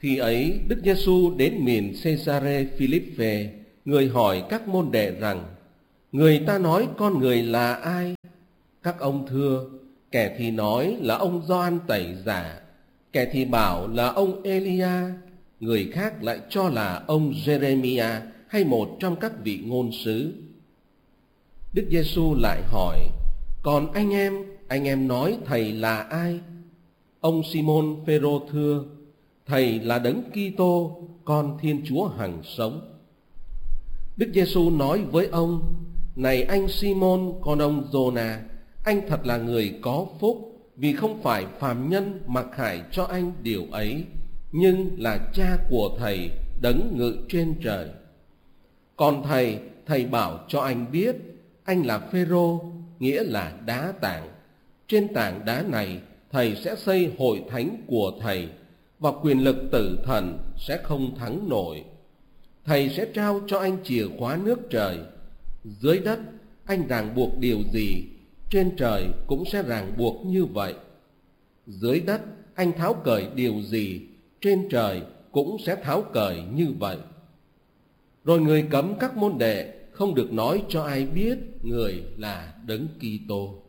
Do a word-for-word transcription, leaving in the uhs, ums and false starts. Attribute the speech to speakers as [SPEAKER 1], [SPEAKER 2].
[SPEAKER 1] Khi ấy, Đức Giêsu đến miền Caesarea Philippe, người hỏi các môn đệ rằng: người ta nói con người là ai? Các ông thưa: kẻ thì nói là ông Gioan Tẩy Giả, kẻ thì bảo là ông Elia, người khác lại cho là ông Giê-rê-mi-a hay một trong các vị ngôn sứ. Đức Giêsu lại hỏi: còn anh em, anh em nói thầy là ai? Ông Si-môn Phê-rô thưa: thầy là Đấng Ki-tô, con Thiên Chúa hằng sống. Đức Giêsu nói với ông: này anh Si-môn, con ông Giô-na, anh thật là người có phúc, vì không phải phàm nhân mặc khải cho anh điều ấy, nhưng là Cha của thầy Đấng ngự trên trời. Còn thầy, thầy bảo cho anh biết, anh là Phê-rô, nghĩa là đá tảng. Trên tảng đá này, thầy sẽ xây hội thánh của thầy, và quyền lực tử thần sẽ không thắng nổi. Thầy sẽ trao cho anh chìa khóa nước trời. Dưới đất anh ràng buộc điều gì, trên trời cũng sẽ ràng buộc như vậy. Dưới đất anh tháo cởi điều gì, trên trời cũng sẽ tháo cởi như vậy. Rồi người cấm các môn đệ không được nói cho ai biết người là Đấng Ki-tô.